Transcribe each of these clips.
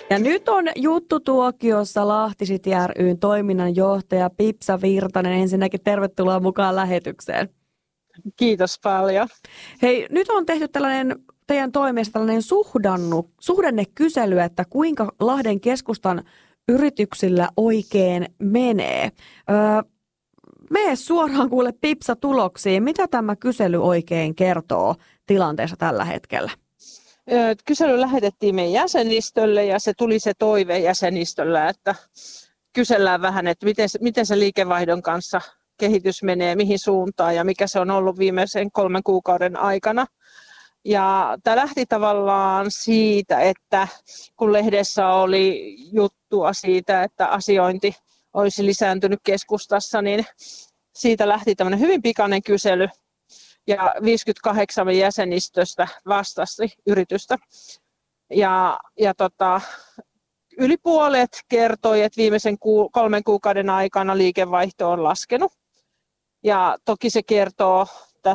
Ja nyt on juttutuokiossa Lahti City ry:n toiminnanjohtaja Pipsa Virtanen. Ensinnäkin tervetuloa mukaan lähetykseen. Kiitos paljon. Hei, nyt on tehty teidän toimesta tällainen suhdannekysely, että kuinka Lahden keskustan yrityksillä oikein menee. Mene suoraan kuule Pipsa tuloksiin. Mitä tämä kysely oikein kertoo tilanteessa tällä hetkellä? Kysely lähetettiin meidän jäsenistölle ja se tuli se toive jäsenistöllä, että kysellään vähän, että miten se liikevaihdon kanssa kehitys menee, mihin suuntaan ja mikä se on ollut viimeisen 3 kuukauden aikana. Ja tämä lähti tavallaan siitä, että kun lehdessä oli juttua siitä, että asiointi olisi lisääntynyt keskustassa, niin siitä lähti tämmöinen hyvin pikainen kysely. Ja 58 jäsenistöstä vastasi yritystä. Ja yli puolet kertoi, että viimeisen 3 kuukauden aikana liikevaihto on laskenut. Ja toki se kertoo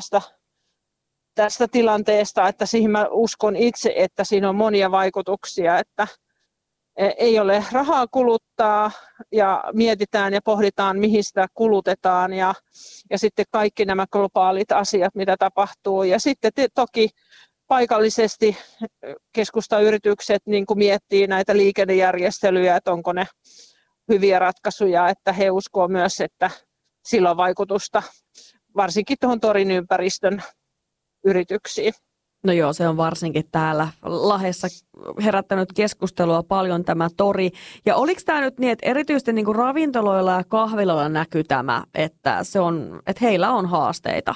tästä tilanteesta, että siihen mä uskon itse, että siinä on monia vaikutuksia, että ei ole rahaa kuluttaa ja mietitään ja pohditaan, mihin sitä kulutetaan ja sitten kaikki nämä globaalit asiat, mitä tapahtuu. Ja sitten toki paikallisesti keskustayritykset niin kuin miettii näitä liikennejärjestelyjä, että onko ne hyviä ratkaisuja, että he uskoo myös, että sillä on vaikutusta varsinkin tuohon torin ympäristön yrityksiin. No joo, se on varsinkin täällä Lahdessa herättänyt keskustelua paljon tämä tori. Ja oliko tämä nyt niin, että erityisesti niin kuin ravintoloilla ja kahviloilla näkyy tämä, että heillä on haasteita?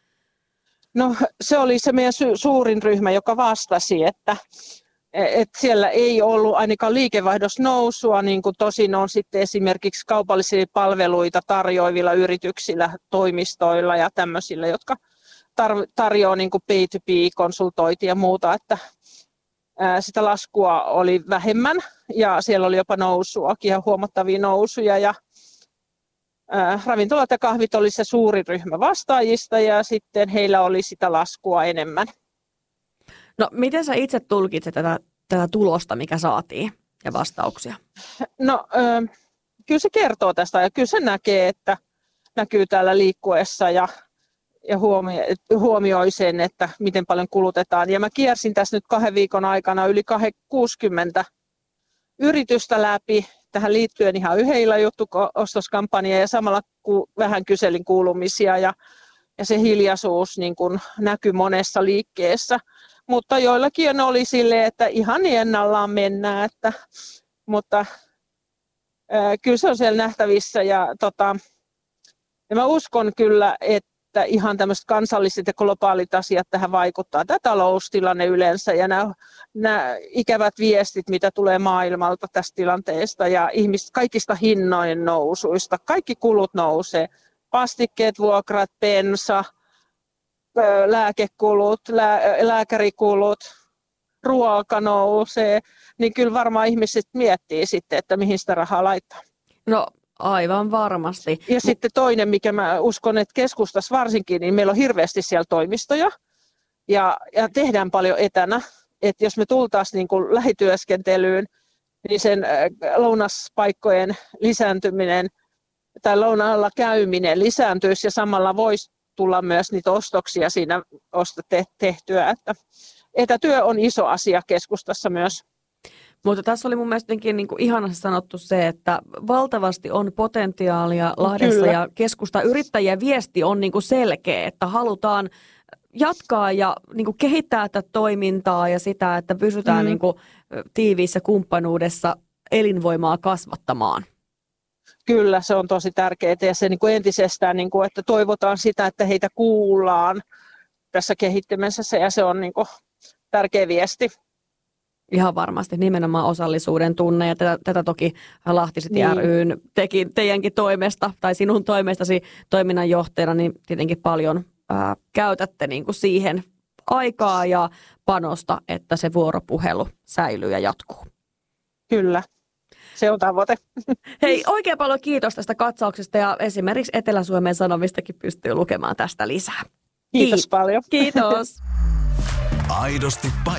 No se oli se meidän suurin ryhmä, joka vastasi, että siellä ei ollut ainakaan liikevaihdossa nousua, niin kuin tosin on sitten esimerkiksi kaupallisia palveluita tarjoavilla yrityksillä, toimistoilla ja tämmöisillä, jotka tarjoaa niin kuin B2B-konsultointia ja muuta, että sitä laskua oli vähemmän ja siellä oli jopa nousuakin ja huomattavia nousuja. Ja ravintolat ja kahvit oli se suuri ryhmä vastaajista ja sitten heillä oli sitä laskua enemmän. No miten sä itse tulkitset tätä tulosta, mikä saatiin ja vastauksia? No kyllä se kertoo tästä ja kyllä se näkyy täällä liikkuessa ja huomioi sen, että miten paljon kulutetaan. Ja mä kiersin tässä nyt 2 viikon aikana yli 60 yritystä läpi. Tähän liittyen ihan yhdellä juttu-ostoskampanja ja samalla vähän kyselin kuulumisia ja se hiljaisuus niin kuin näkyi monessa liikkeessä. Mutta joillakin oli silleen, että ihan ennallaan mennään, mutta kyllä se on siellä nähtävissä ja mä uskon kyllä, että ihan tämmöiset kansalliset ja globaalit asiat tähän vaikuttaa. Tämä taloustilanne yleensä ja nämä ikävät viestit, mitä tulee maailmalta tästä tilanteesta ja kaikista hinnojen nousuista. Kaikki kulut nousee. Vastikkeet, vuokrat, bensa, lääkekulut, lääkärikulut, ruoka nousee. Niin kyllä varmaan ihmiset miettii sitten, että mihin sitä rahaa laittaa. No aivan varmasti. Ja sitten toinen, mikä mä uskon, että keskustassa varsinkin, niin meillä on hirveästi siellä toimistoja ja tehdään paljon etänä. Että jos me tultaisiin niin kuin lähityöskentelyyn, niin sen lounaspaikkojen lisääntyminen tai lounaalla käyminen lisääntyisi ja samalla voisi tulla myös niitä ostoksia siinä tehtyä. Että etätyö on iso asia keskustassa myös. Mutta tässä oli mun mielestä niin kuin ihanasti sanottu se, että valtavasti on potentiaalia Lahdessa. Kyllä. Ja keskustayrittäjien viesti on niin kuin selkeä, että halutaan jatkaa ja niin kuin kehittää tätä toimintaa ja sitä, että pysytään niin kuin tiiviissä kumppanuudessa elinvoimaa kasvattamaan. Kyllä, se on tosi tärkeää ja se niin kuin entisestään, niin kuin, että toivotaan sitä, että heitä kuullaan tässä kehittämisessä ja se on niin kuin tärkeä viesti. Ihan varmasti, nimenomaan osallisuuden tunne ja tätä toki Lahti City ry:n teki teidänkin toimesta tai sinun toimestasi toiminnanjohtajana, niin tietenkin paljon käytätte niin kuin siihen aikaa ja panosta, että se vuoropuhelu säilyy ja jatkuu. Kyllä, se on tavoite. Hei, oikein paljon kiitos tästä katsauksesta ja esimerkiksi Etelä-Suomen Sanomistakin pystyy lukemaan tästä lisää. Kiitos paljon. Kiitos. Aidosti